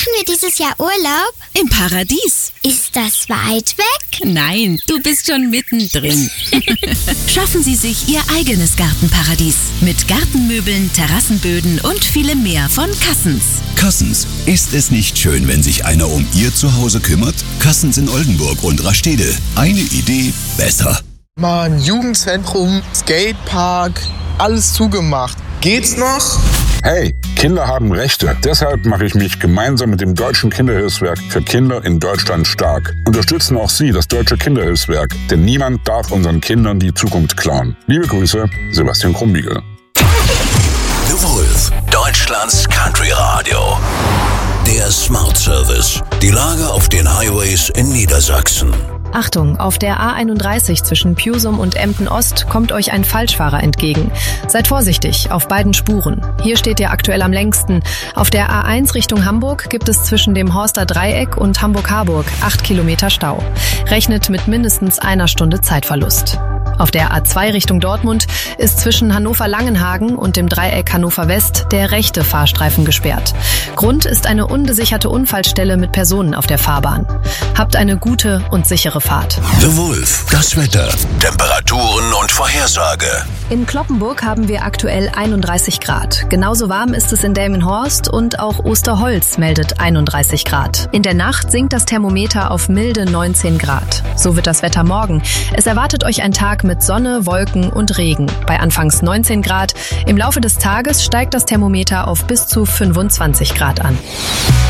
Machen wir dieses Jahr Urlaub? Im Paradies. Ist das weit weg? Nein, du bist schon mittendrin. Schaffen Sie sich Ihr eigenes Gartenparadies. Mit Gartenmöbeln, Terrassenböden und vielem mehr von Cassens. Cassens, ist es nicht schön, wenn sich einer um Ihr Zuhause kümmert? Cassens in Oldenburg und Rastede. Eine Idee besser. Mann, Jugendzentrum, Skatepark, alles zugemacht. Geht's noch? Hey, Kinder haben Rechte. Deshalb mache ich mich gemeinsam mit dem Deutschen Kinderhilfswerk für Kinder in Deutschland stark. Unterstützen auch Sie das Deutsche Kinderhilfswerk, denn niemand darf unseren Kindern die Zukunft klauen. Liebe Grüße, Sebastian Krumbiegel. The Wolf, Deutschlands Country Radio. Der Smart Service. Die Lage auf den Highways in Niedersachsen. Achtung, auf der A31 zwischen Piusum und Emden-Ost kommt euch ein Falschfahrer entgegen. Seid vorsichtig, auf beiden Spuren. Hier steht ihr aktuell am längsten. Auf der A1 Richtung Hamburg gibt es zwischen dem Horster Dreieck und Hamburg-Harburg 8 Kilometer Stau. Rechnet mit mindestens einer Stunde Zeitverlust. Auf der A2 Richtung Dortmund ist zwischen Hannover-Langenhagen und dem Dreieck Hannover-West der rechte Fahrstreifen gesperrt. Grund ist eine unbesicherte Unfallstelle mit Personen auf der Fahrbahn. Habt eine gute und sichere Fahrt. The Wolf, das Wetter, Temperaturen und Vorhersage. In Cloppenburg haben wir aktuell 31 Grad. Genauso warm ist es in Delmenhorst und auch Osterholz meldet 31 Grad. In der Nacht sinkt das Thermometer auf milde 19 Grad. So wird das Wetter morgen. Es erwartet euch ein Tag mit Sonne, Wolken und Regen. Bei anfangs 19 Grad. Im Laufe des Tages steigt das Thermometer auf bis zu 25 Grad an.